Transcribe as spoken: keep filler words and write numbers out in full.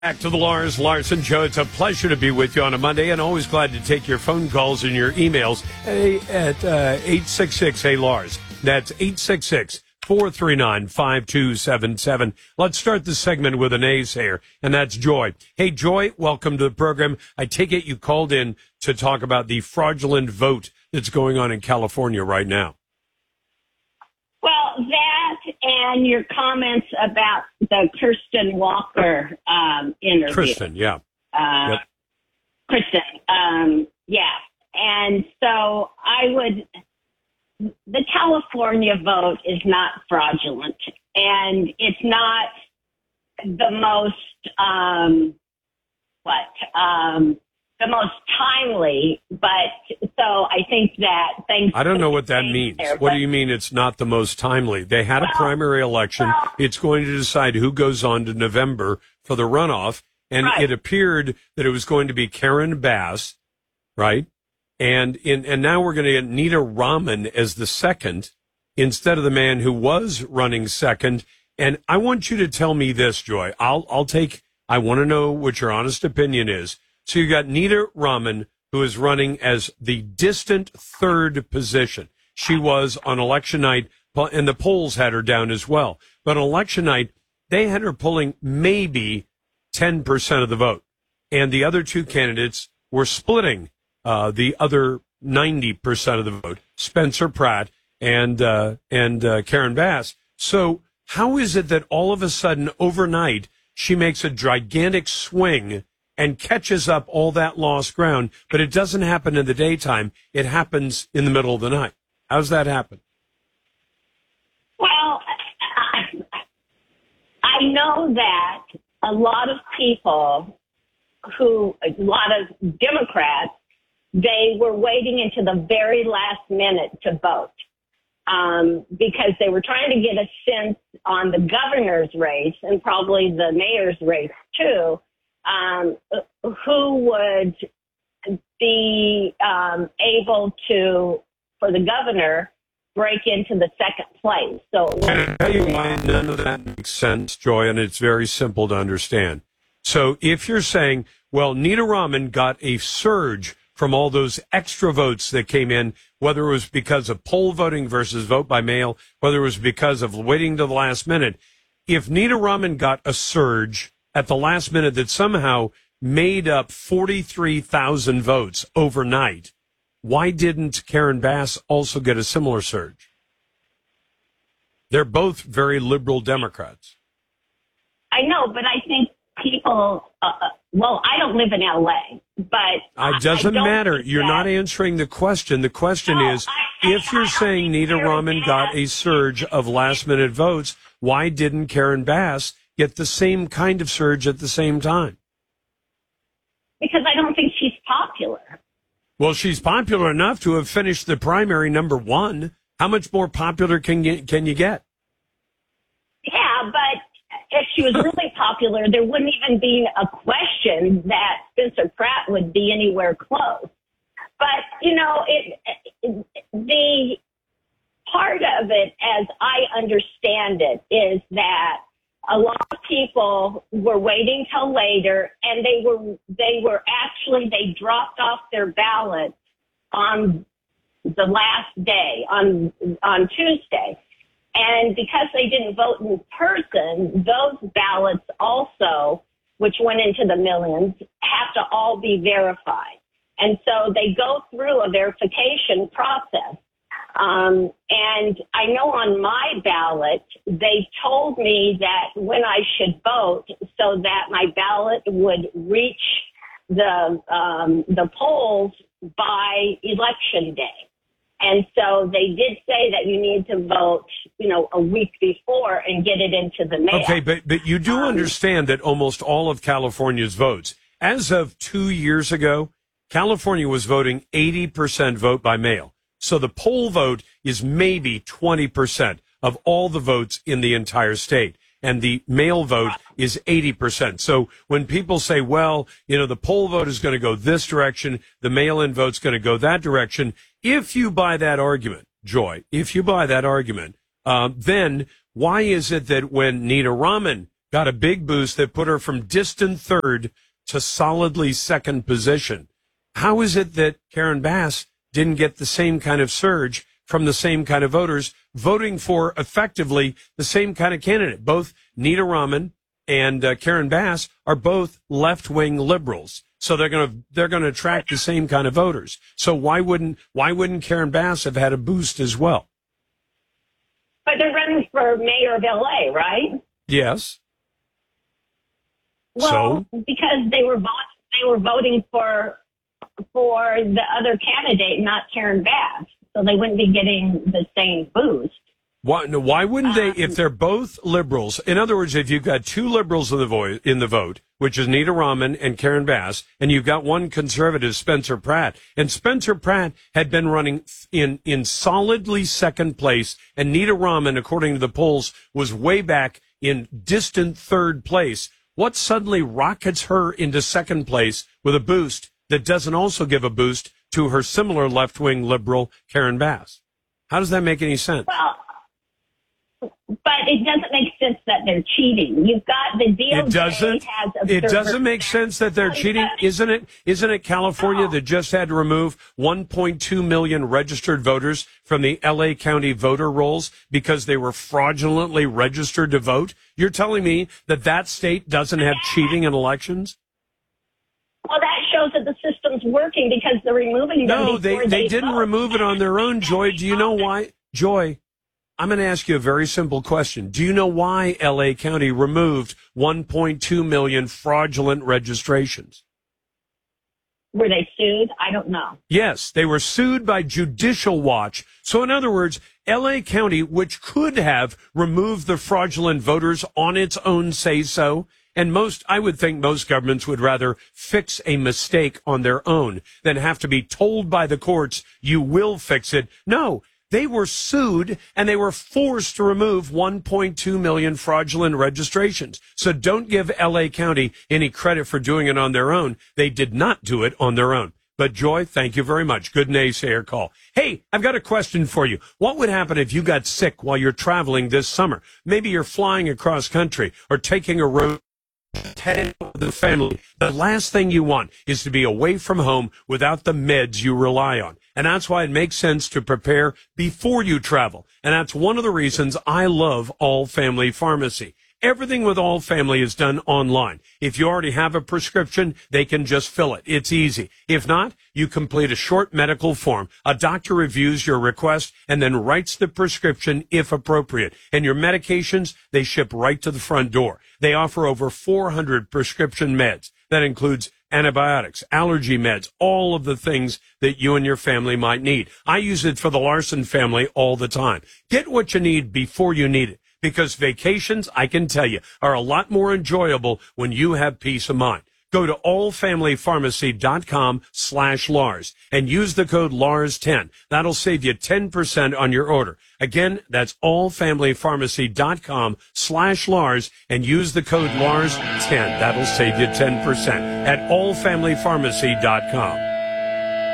Back to the Lars Larson Show. It's a pleasure to be with you on a Monday, and always glad to take your phone calls and your emails at uh, eight six six, hey Lars. That's eight six six, four three nine, five two seven seven. Let's start this segment with a naysayer, and that's Joy. Hey, Joy, welcome to the program. I take it you called in to talk about the fraudulent vote that's going on in California right now. Well, that and your comments about the Kristen Walker um, interview. Kristen, yeah. Uh, yep. Kristen, um, yeah. And so I would, the California vote is not fraudulent, and it's not the most, um, what, um, the most timely, but so I think that thanks. I don't know what that means. There, what do you mean it's not the most timely? They had a well, primary election. Well, it's going to decide who goes on to November for the runoff. And right. It appeared that it was going to be Karen Bass, right? And in, and now we're going to get Nita Rahman as the second instead of the man who was running second. And I want you to tell me this, Joy. I'll, I'll take, I want to know what your honest opinion is. So you got Nita Rahman, who is running as the distant third position. She was on election night, and the polls had her down as well. But on election night, they had her pulling maybe ten percent of the vote. And the other two candidates were splitting uh, the other ninety percent of the vote, Spencer Pratt and, uh, and uh, Karen Bass. So how is it that all of a sudden, overnight, she makes a gigantic swing and catches up all that lost ground, but it doesn't happen in the daytime. It happens in the middle of the night. How's that happen? Well, I know that a lot of people who, a lot of Democrats, they were waiting until the very last minute to vote um, because they were trying to get a sense on the governor's race and probably the mayor's race too. Um, who would be um, able to, for the governor, break into the second place. So, I'll tell you why none of that makes sense, Joy, and it's very simple to understand. So if you're saying, well, Nita Rahman got a surge from all those extra votes that came in, whether it was because of poll voting versus vote by mail, whether it was because of waiting to the last minute, if Nita Rahman got a surge at the last minute that somehow made up forty-three thousand votes overnight, why didn't Karen Bass also get a similar surge? They're both very liberal Democrats. I know, but I think people, uh, well, I don't live in L A, but it doesn't I matter. You're that, not answering the question. The question no, is, I, I, if you're I saying Nita Rahman got a surge of last minute votes, why didn't Karen Bass get the same kind of surge at the same time? Because I don't think she's popular. Well, she's popular enough to have finished the primary number one. How much more popular can you, can you get? Yeah, but if she was really popular, there wouldn't even be a question that Spencer Pratt would be anywhere close. But, you know, it, it the part of it, as I understand it, is that a lot of people were waiting till later, and they were they were actually they dropped off their ballot on the last day on on Tuesday, and because they didn't vote in person, those ballots also, which went into the millions, have to all be verified, and so they go through a verification process. Um, and I know on my ballot, they told me that when I should vote so that my ballot would reach the, um, the polls by election day. And so they did say that you need to vote, you know, a week before and get it into the mail. Okay, but, but you do um, understand that almost all of California's votes, as of two years ago, California was voting eighty percent vote by mail. So the poll vote is maybe twenty percent of all the votes in the entire state. And the mail vote is eighty percent. So when people say, well, you know, the poll vote is going to go this direction, the mail-in vote's going to go that direction, if you buy that argument, Joy, if you buy that argument, uh, then why is it that when Nita Rahman got a big boost that put her from distant third to solidly second position. How is it that Karen Bass didn't get the same kind of surge from the same kind of voters voting for effectively the same kind of candidate? Both Nita Raman and uh, Karen Bass are both left-wing liberals. So they're going to they're going to attract the same kind of voters. So why wouldn't why wouldn't Karen Bass have had a boost as well? But they're running for mayor of L A, right? Yes. Well, so? because they were vote, they were voting for for the other candidate, not Karen Bass, so they wouldn't be getting the same boost. Why, no, why wouldn't they, if they're both liberals? In other words, if you've got two liberals in the, vo- in the vote, which is Nita Raman and Karen Bass, and you've got one conservative, Spencer Pratt, and Spencer Pratt had been running in, in solidly second place, and Nita Raman, according to the polls, was way back in distant third place. What suddenly rockets her into second place with a boost that doesn't also give a boost to her similar left-wing liberal, Karen Bass? How does that make any sense? Well, but it doesn't make sense that they're cheating. You've got the D O J It doesn't. has It doesn't make sense that they're No, it cheating, doesn't. isn't it? Isn't it California No. that just had to remove one point two million registered voters from the L A County voter rolls because they were fraudulently registered to vote? You're telling me that that state doesn't have cheating in elections? Well, that shows that the system's working because they're removing them. No, they before they they didn't vote. remove it on their own, Joy. Do you know why? Joy, I'm going to ask you a very simple question. Do you know why L A County removed one point two million fraudulent registrations? Were they sued? I don't know. Yes, they were sued by Judicial Watch. So in other words, L A County, which could have removed the fraudulent voters on its own say so, and most, I would think most governments would rather fix a mistake on their own than have to be told by the courts, you will fix it. No. They were sued and they were forced to remove one point two million fraudulent registrations. So don't give L A County any credit for doing it on their own. They did not do it on their own. But Joy, thank you very much. Good naysayer call. Hey, I've got a question for you. What would happen if you got sick while you're traveling this summer? Maybe you're flying across country or taking a road heading with the family. The last thing you want is to be away from home without the meds you rely on. And that's why it makes sense to prepare before you travel. And that's one of the reasons I love All Family Pharmacy. Everything with All Family is done online. If you already have a prescription, they can just fill it. It's easy. If not, you complete a short medical form. A doctor reviews your request and then writes the prescription if appropriate. And your medications, they ship right to the front door. They offer over four hundred prescription meds. That includes antibiotics, allergy meds, all of the things that you and your family might need. I use it for the Larson family all the time. Get what you need before you need it. Because vacations, I can tell you, are a lot more enjoyable when you have peace of mind. Go to allfamilypharmacy.com slash Lars and use the code Lars ten. That'll save you ten percent on your order. Again, that's allfamilypharmacy.com slash Lars and use the code Lars ten. That'll save you ten percent at allfamilypharmacy dot com.